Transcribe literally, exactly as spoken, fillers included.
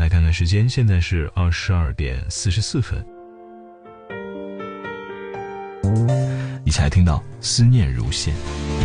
来看看时间，现在是二十二点四十四分。一起来听到思念如线。